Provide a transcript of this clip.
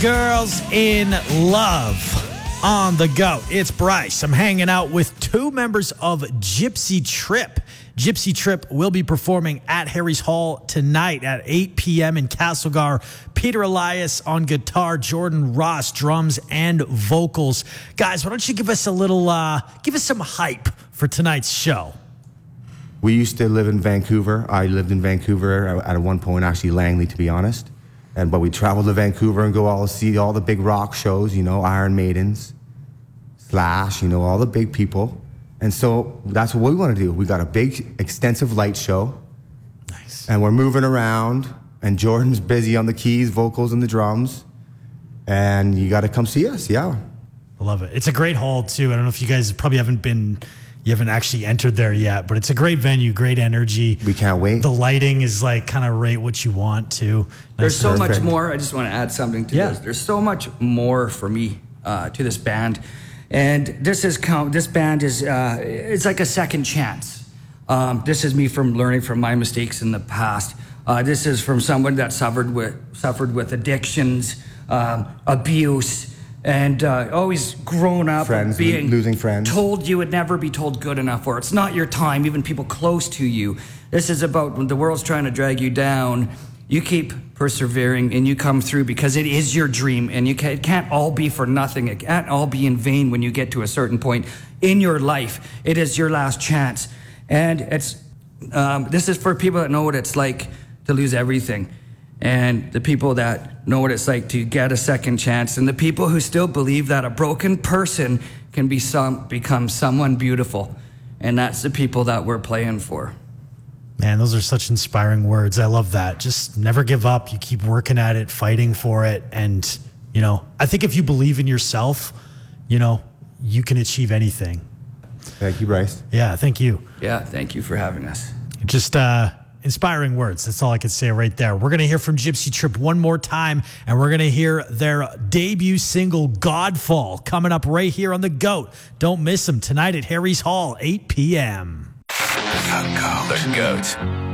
Girls in Love on the go. It's Bryce. I'm hanging out with two members of Gypsy Trip. Gypsy Trip will be performing at Harry's Hall tonight at 8 p.m. in Castlegar. Peter Elias on guitar, Jordan Ross drums and vocals. Guys, why don't you give us a little, give us some hype for tonight's show? We used to live in Vancouver. I lived in Vancouver at one point, actually Langley, to be honest. But we traveled to Vancouver and go see all the big rock shows, Iron Maidens, Slash, all the big people. And so that's what we want to do. We got a big, extensive light show. Nice. And we're moving around, and Jordan's busy on the keys, vocals, and the drums. And you got to come see us, yeah. I love it. It's a great hall, too. I don't know if you guys probably you haven't actually entered there yet, but it's a great venue, great energy. We can't wait. The lighting is kind of right what you want to. There's so much more. I just want to add something to this. There's so much more for me to this band. And this band is it's like a second chance. This is me from learning from my mistakes in the past. This is from someone that suffered with addictions, abuse, and always grown up losing friends, told you would never be told good enough, or it's not your time, even people close to you. This is about when the world's trying to drag you down, you keep persevering and you come through because it is your dream, and it can't all be for nothing. It can't all be in vain when you get to a certain point in your life. It is your last chance. And it's this is for people that know what it's like to lose everything, and the people that know what it's like to get a second chance, and the people who still believe that a broken person can become someone beautiful. And that's the people that we're playing for. Man, those are such inspiring words. I love that. Just never give up. You keep working at it, fighting for it. And, I think if you believe in yourself, you can achieve anything. Thank you, Bryce. Yeah, thank you. Yeah, thank you for having us. Just inspiring words. That's all I can say right there. We're going to hear from Gypsy Trip one more time, and we're going to hear their debut single, Godfall, coming up right here on The GOAT. Don't miss them tonight at Harry's Hall, 8 p.m. The GOAT.